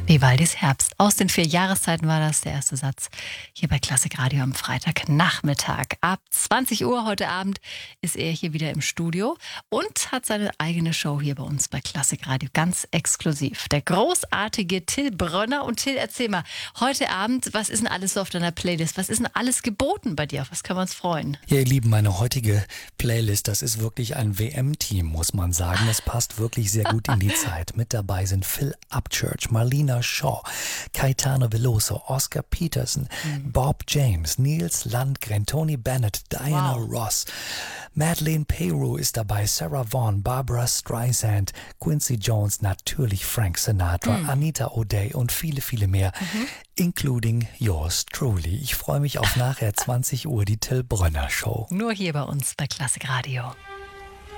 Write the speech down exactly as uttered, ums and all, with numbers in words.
Vivaldis Herbst. Aus den vier Jahreszeiten war das der erste Satz. Hier bei Klassik Radio am Freitagnachmittag. Ab zwanzig Uhr heute Abend ist er hier wieder im Studio und hat seine eigene Show hier bei uns bei Klassik Radio. Ganz exklusiv. Der großartige Till Brönner. Und Till, erzähl mal, heute Abend, was ist denn alles so auf deiner Playlist? Was ist denn alles geboten bei dir? Auf was können wir uns freuen? Ja, ihr Lieben, meine heutige Playlist, das ist wirklich ein W M-Team, muss man sagen. Das passt wirklich sehr gut in die Zeit. Mit dabei sind Phil Upchurch, Marlena Shaw, Caetano Veloso, Oscar Peterson, mhm. Bob James, Niels Landgren, Tony Bennett, Diana wow. Ross, Madeleine Peyroux ist dabei, Sarah Vaughan, Barbara Streisand, Quincy Jones, natürlich Frank Sinatra, mhm. Anita O'Day und viele, viele mehr, mhm. including yours truly. Ich freue mich auf nachher zwanzig Uhr, die Till Brönner Show. Nur hier bei uns bei Klassik Radio.